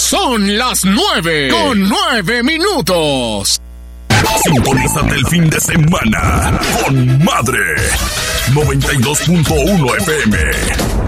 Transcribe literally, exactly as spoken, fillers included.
Son las nueve con nueve minutos. Sintonízate el fin de semana con Madre noventa y dos punto uno F M.